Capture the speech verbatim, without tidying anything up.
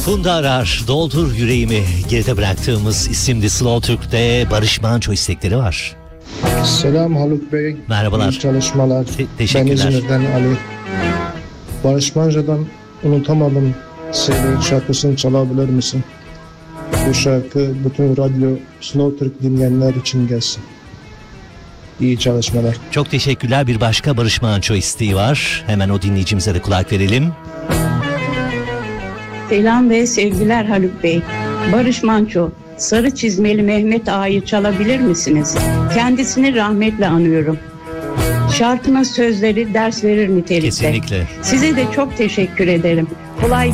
Funda Arar, Doldur Yüreğimi geride bıraktığımız isimli Slow Türk'te Barış Manço istekleri var. Selam Haluk Bey. Merhabalar. İyi çalışmalar. Te- teşekkürler. Ben İzmir'den Ali. Barış Manço'dan Unutamadım seni şarkısını çalabilir misin? Bu şarkı bütün radyo Slow Türk dinleyenler için gelsin. İyi çalışmalar. Çok teşekkürler. Bir başka Barış Manço isteği var. Hemen o dinleyicimize de kulak verelim. Selam ve sevgiler Haluk Bey. Barış Manço, Sarı Çizmeli Mehmet Ağa'yı çalabilir misiniz? Kendisini rahmetle anıyorum. Şarkının sözleri ders verir nitelikte. Kesinlikle. Size de çok teşekkür ederim. Kolay